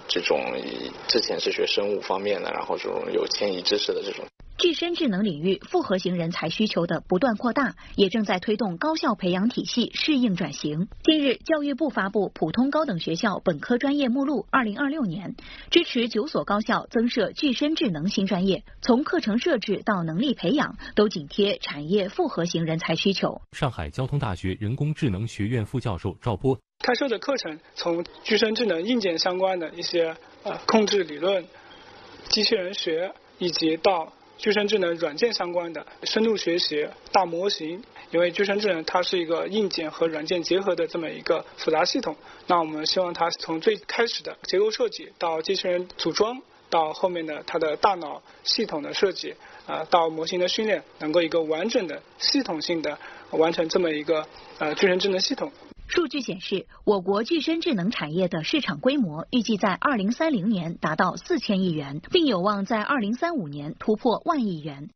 这种之前是学生物方面的，然后这种有迁移知识的这种。 具身智能领域复合型人才需求的不断扩大，也正在推动高校培养体系适应转型。近日，教育部发布普通高等学校本科专业目录2026年，支持9所高校增设具身智能新专业，从课程设置到能力培养，都紧贴产业复合型人才需求。 上海交通大学人工智能学院副教授赵波开设的课程从具身智能硬件相关的一些控制理论、机器人学，以及到具身智能软件相关的深度学习、大模型。因为具身智能它是一个硬件和软件结合的这么一个复杂系统，那我们希望它从最开始的结构设计到机器人组装，到后面的它的大脑系统的设计，到模型的训练，能够一个完整的系统性的完成这么一个具身智能系统。 数据显示，我国具身智能产业的市场规模预计在2030年达到4000亿元，并有望在2035年突破1万亿元。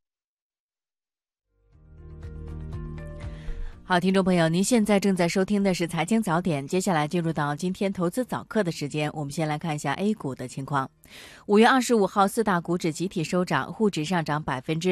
好，听众朋友，您现在正在收听的是财经早点，接下来进入到今天投资早课的时间，我们先来看一下 A 股的情况。5月25号，四大股指集体收涨，沪指上涨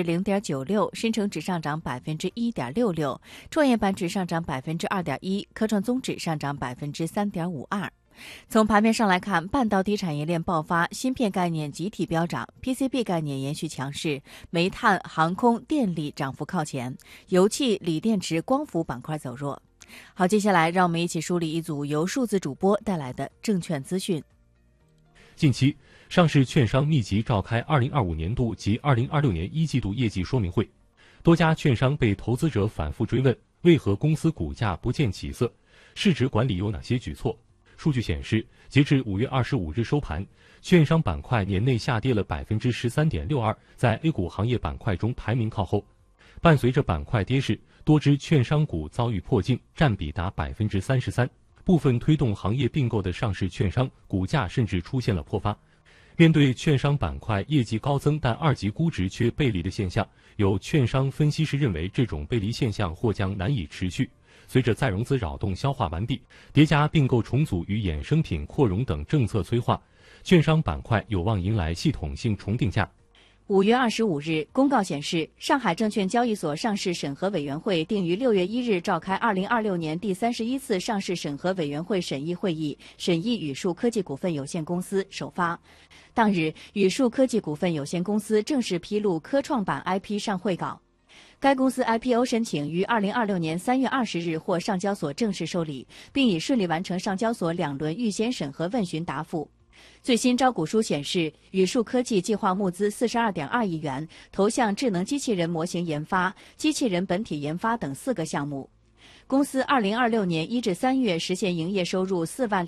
0.96%，深成指上涨1.66%，创业板指上涨2.1%，科创综指上涨3.52%。从盘面上来看，半导体产业链爆发，芯片概念集体飙涨， PCB 概念延续强势，煤炭、航空、电力涨幅靠前，油气、锂电池、光伏板块走弱。好，接下来让我们一起梳理一组由数字主播带来的证券资讯。 近期，上市券商密集召开2025年度及2026年1季度业绩说明会，多家券商被投资者反复追问，为何公司股价不见起色，市值管理有哪些举措。数据显示，截至5月25日收盘，券商板块年内下跌了13.62%，在 A 股行业板块中排名靠后。伴随着板块跌势，多只券商股遭遇破净，占比达33%。部分推动行业并购的上市券商股价甚至出现了破发。面对券商板块业绩高增但二级估值却背离的现象，有券商分析师认为这种背离现象或将难以持续。随着再融资扰动消化完毕，叠加并购重组与衍生品扩容等政策催化，券商板块有望迎来系统性重定价。 5月25日，公告显示，上海证券交易所上市审核委员会定于6月1日召开2026年第31次上市审核委员会审议会议，审议宇树科技股份有限公司首发。当日，宇树科技股份有限公司正式披露科创板 IP 上会稿。该公司 IPO 申请于2026年3月20日获上交所正式受理，并已顺利完成上交所2轮预先审核问询答复。最新招股书显示，宇树科技计划募资42.2亿元，投向智能机器人模型研发、机器人本体研发等4个项目。公司2026年1至3月实现营业收入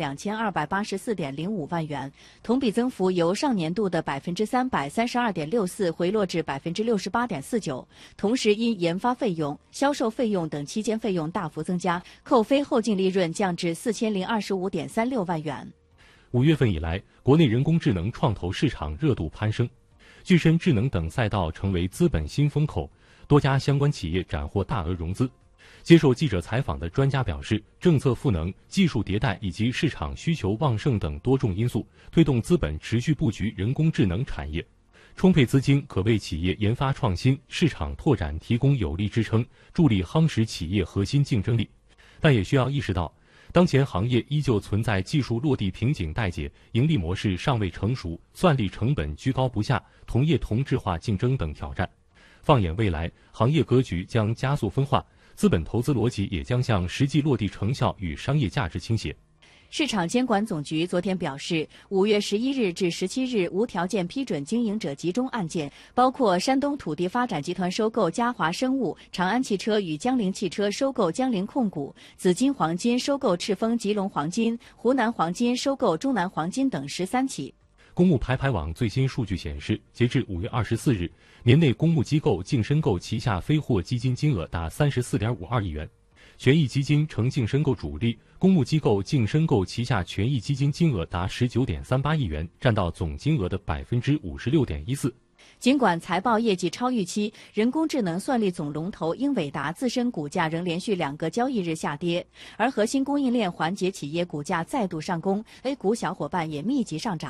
42284.05万元，同比增幅由上年度的332.64%回落至68.49%。同时，因研发费用、销售费用等期间费用大幅增加，扣非后净利润降至4025.36万元。 5月份以来，国内人工智能创投市场热度攀升，具身智能等赛道成为资本新风口，多家相关企业斩获大额融资。接受记者采访的专家表示，政策赋能、技术迭代以及市场需求旺盛等多重因素，推动资本持续布局人工智能产业。充沛资金可为企业研发创新、市场拓展提供有力支撑，助力夯实企业核心竞争力。但也需要意识到，当前行业依旧存在技术落地瓶颈待解、盈利模式尚未成熟、算力成本居高不下、同业同质化竞争等挑战。放眼未来，行业格局将加速分化，资本投资逻辑也将向实际落地成效与商业价值倾斜。 市场监管总局昨天表示，5月11日至17日无条件批准经营者集中案件，包括山东土地发展集团收购嘉华生物、长安汽车与江铃汽车收购江铃控股、紫金黄金收购赤峰吉隆黄金、湖南黄金收购中南黄金等13起。 公募排排网最新数据显示，截至5月24日，年内公募机构净申购旗下非货基金金额达34.52亿元。权益基金呈净申购主力，公募机构净申购旗下权益基金金额达19.38亿元，占到总金额的56.14%。 尽管财报业绩超预期，人工智能算力总龙头英伟达自身股价仍连续2个交易日下跌，而核心供应链环节企业股价再度上攻，A 股小伙伴也密集上涨。